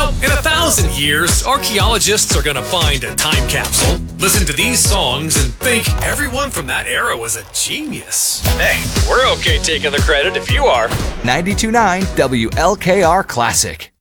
Well, in 1,000 years, archaeologists are gonna find a time capsule, listen to these songs, and think everyone from that era was a genius. Hey, we're okay taking the credit if you are. 92.9 WLKR Classic.